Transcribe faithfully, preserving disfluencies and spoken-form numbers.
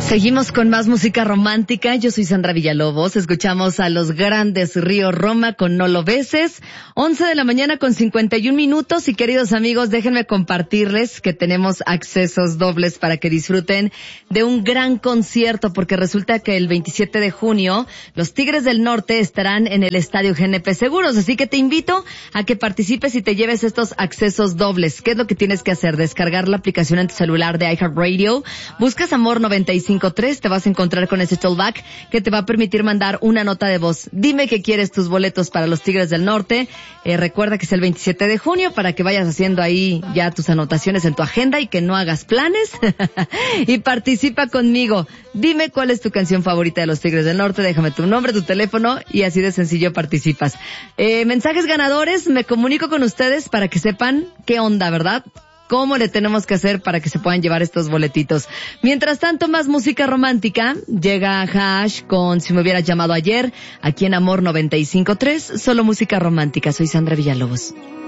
Seguimos con más música romántica. Yo soy Sandra Villalobos. Escuchamos a los grandes Río Roma con No lo beses. once de la mañana con cincuenta y un minutos. Y queridos amigos, déjenme compartirles que tenemos accesos dobles para que disfruten de un gran concierto, porque resulta que el veintisiete de junio los Tigres del Norte estarán en el Estadio G N P Seguros. Así que te invito a que participes y te lleves estos accesos dobles. ¿Qué es lo que tienes que hacer? Descargar la aplicación en tu celular de iHeartRadio. Buscas Amor noventa y cinco tres, te vas a encontrar con ese tollback que te va a permitir mandar una nota de voz. Dime que quieres tus boletos para los Tigres del Norte. Eh, recuerda que es el veintisiete de junio para que vayas haciendo ahí ya tus anotaciones en tu agenda y que no hagas planes. Y participa conmigo. Dime cuál es tu canción favorita de los Tigres del Norte. Déjame tu nombre, tu teléfono y así de sencillo participas. Eh, mensajes ganadores, me comunico con ustedes para que sepan qué onda, ¿verdad? ¿Cómo le tenemos que hacer para que se puedan llevar estos boletitos? Mientras tanto, más música romántica. Llega Hash con Si me hubieras llamado ayer, aquí en Amor noventa y cinco tres. Solo música romántica. Soy Sandra Villalobos.